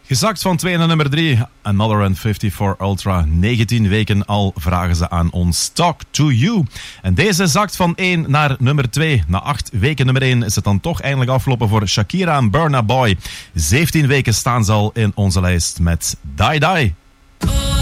Gezakt van 2 naar nummer 3. Another and 54 Ultra. 19 weken al vragen ze aan ons. Talk to You. En deze zakt van 1 naar nummer 2. Na 8 weken nummer 1 is het dan toch eindelijk afgelopen voor Shakira en Burna Boy. 17 weken staan ze al in onze lijst met Die Die.